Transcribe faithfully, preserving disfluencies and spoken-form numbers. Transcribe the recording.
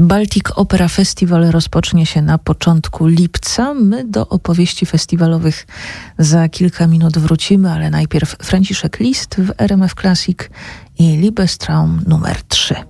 Baltic Opera Festival rozpocznie się na początku lipca. My do opowieści festiwalowych za kilka minut wrócimy, ale najpierw Franciszek Liszt w R M F Classic i Liebestraum numer trzy.